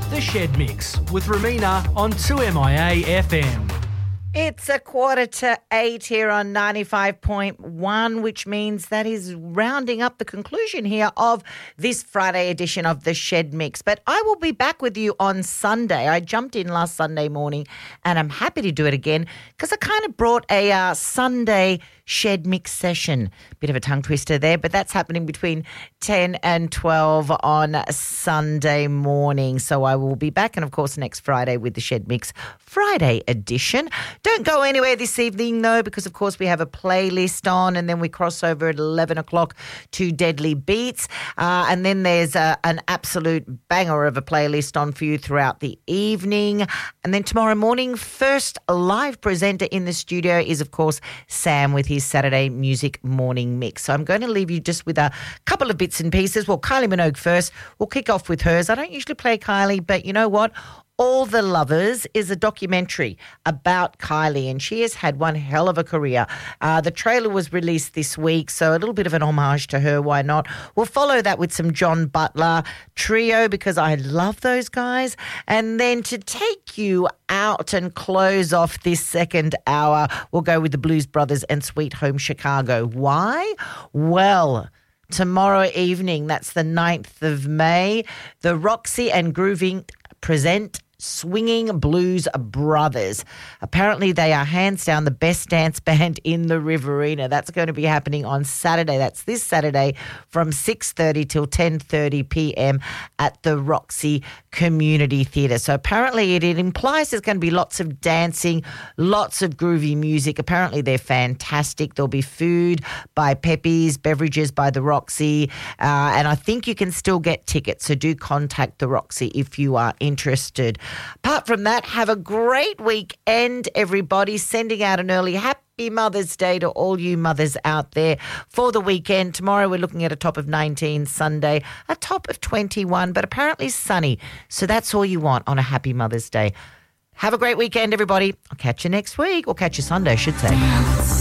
The Shed Mix with Ramina on 2MIA FM. It's 7:45 here on 95.1, which means that is rounding up the conclusion here of this Friday edition of The Shed Mix. But I will be back with you on Sunday. I jumped in last Sunday morning and I'm happy to do it again because I kind of brought a Sunday Shed Mix session. Bit of a tongue twister there, but that's happening between 10 and 12 on Sunday morning. So I will be back and, of course, next Friday with the Shed Mix Friday edition. Don't go anywhere this evening, though, because, of course, we have a playlist on and then we cross over at 11 o'clock to Deadly Beats. And then there's an absolute banger of a playlist on for you throughout the evening. And then tomorrow morning, first live presenter in the studio is, of course, Sam with his Saturday Music Morning Mix. So I'm going to leave you just with a couple of bits and pieces. Well, Kylie Minogue first. We'll kick off with hers. I don't usually play Kylie, but you know what? All the Lovers is a documentary about Kylie, and she has had one hell of a career. The trailer was released this week, so a little bit of an homage to her. Why not? We'll follow that with some John Butler Trio because I love those guys. And then to take you out and close off this second hour, we'll go with the Blues Brothers and Sweet Home Chicago. Why? Well, tomorrow evening, that's the 9th of May, the Roxy and Grooving present Swinging Blues Brothers. Apparently they are hands down the best dance band in the Riverina. That's going to be happening on Saturday. That's this Saturday from 6:30 till 10:30 p.m. at the Roxy Community Theatre. So apparently it implies there's going to be lots of dancing, lots of groovy music. Apparently they're fantastic. There'll be food by Pepe's, beverages by the Roxy, and I think you can still get tickets. So do contact the Roxy if you are interested. Apart from that, have a great weekend, everybody. Sending out an early happy Mother's Day to all you mothers out there for the weekend. Tomorrow we're looking at a top of 19, Sunday a top of 21, but apparently sunny. So that's all you want on a happy Mother's Day. Have a great weekend, everybody. I'll catch you next week, or catch you Sunday, I should say.